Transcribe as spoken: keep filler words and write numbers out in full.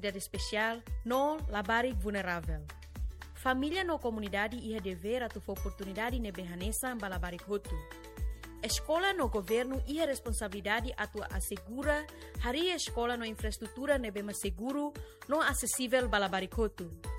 necessidade especial, no labari vulnerável. Família no comunidade ia dever atu oportunidade nebe hanesa balabari hotu. Escola no governo ia responsabilidade atu assegura hari escola no infraestrutura nebe mais seguro, no acessível balabari hotu.